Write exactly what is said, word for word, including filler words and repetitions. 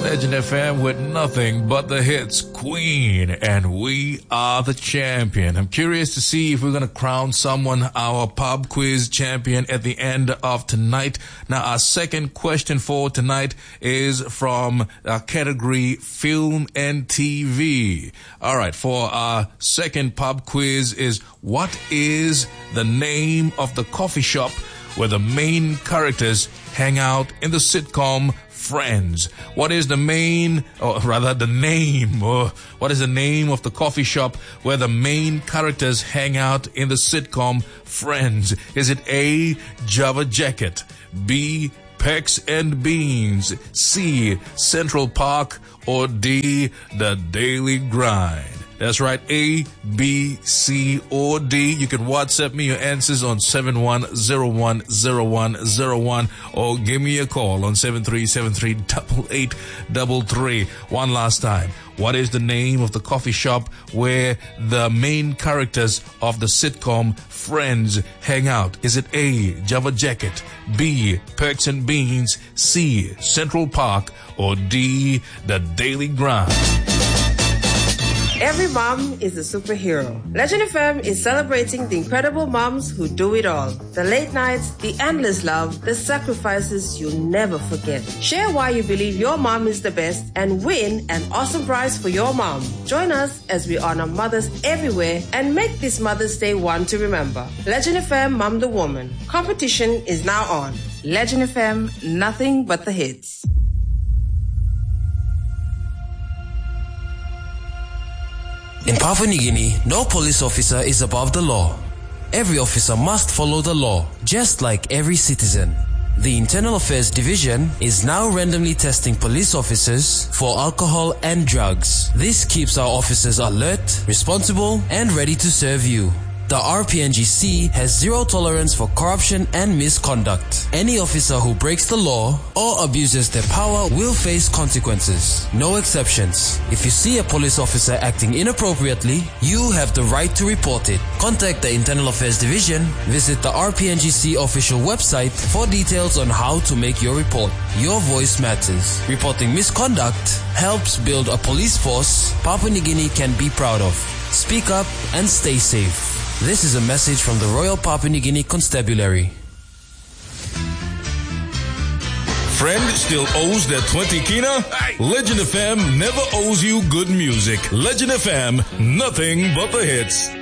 Legend F M with nothing but the hits, Queen, and we are the champion. I'm curious to see if we're going to crown someone our pub quiz champion at the end of tonight. Now, our second question for tonight is from our category Film and T V. All right, for our second pub quiz is, what is the name of the coffee shop where the main characters hang out in the sitcom Friends? What is the main, or rather the name, or what is the name of the coffee shop where the main characters hang out in the sitcom Friends? Is it A, Java Jacket, B, Pecs and Beans, C, Central Park, or D, The Daily Grind? That's right, A, B, C, or D. You can WhatsApp me your answers on seven one zero one zero one zero one or give me a call on seven three seven three eight eight three three. One last time. What is the name of the coffee shop where the main characters of the sitcom Friends hang out? Is it A, Java Jacket, B, Perks and Beans, C, Central Park, or D, The Daily Grind? Every mom is a superhero. Legend F M is celebrating the incredible moms who do it all. The late nights, the endless love, the sacrifices you'll never forget. Share why you believe your mom is the best and win an awesome prize for your mom. Join us as we honor mothers everywhere and make this Mother's Day one to remember. Legend F M Mom the Woman. Competition is now on. Legend F M, nothing but the hits. In Papua New Guinea, no police officer is above the law. Every officer must follow the law, just like every citizen. The Internal Affairs Division is now randomly testing police officers for alcohol and drugs. This keeps our officers alert, responsible, and ready to serve you. The R P N G C has zero tolerance for corruption and misconduct. Any officer who breaks the law or abuses their power will face consequences. No exceptions. If you see a police officer acting inappropriately, you have the right to report it. Contact the Internal Affairs Division, visit the R P N G C official website for details on how to make your report. Your voice matters. Reporting misconduct helps build a police force Papua New Guinea can be proud of. Speak up and stay safe. This is a message from the Royal Papua New Guinea Constabulary. Friend still owes that twenty kina? Legend F M never owes you good music. Legend F M, nothing but the hits.